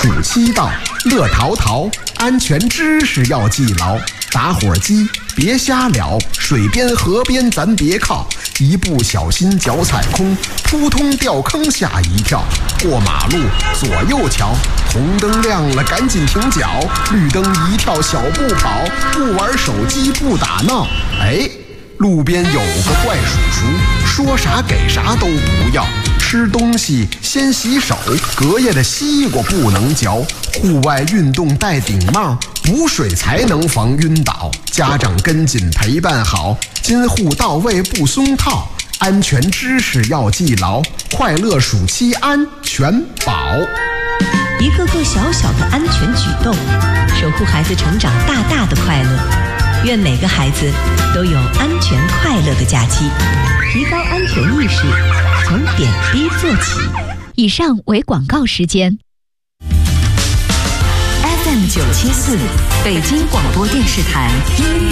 暑期到，乐淘淘，安全知识要记牢。打火机别瞎燎，水边河边咱别靠，一不小心脚踩空，扑通掉坑吓一跳。过马路左右瞧，红灯亮了赶紧停脚，绿灯一跳小步跑，不玩手机不打闹。哎，路边有个怪叔叔，说啥给啥都不要。吃东西先洗手，隔夜的西瓜不能嚼。户外运动戴顶帽，补水才能防晕倒。家长跟紧陪伴好，监护到位不松套。安全知识要记牢，快乐暑期安全宝。 一个个小小的安全举动，守护孩子成长大大的快乐。愿每个孩子都有安全快乐的假期，提高安全意识，从点滴做起。 以上为广告时间。 FM 974，北京广播电视台音乐